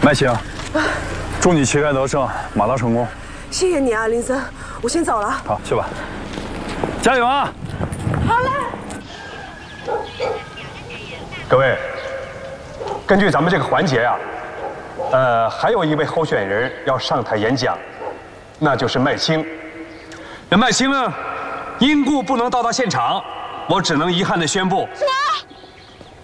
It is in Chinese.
麦青，祝你旗开得胜，马到成功。 谢谢你啊，林森，我先走了。 好，去吧，加油啊！ 好嘞。 各位，根据咱们这个环节啊，还有一位候选人要上台演讲，那就是麦青。那麦青呢，因故不能到达现场，我只能遗憾地宣布，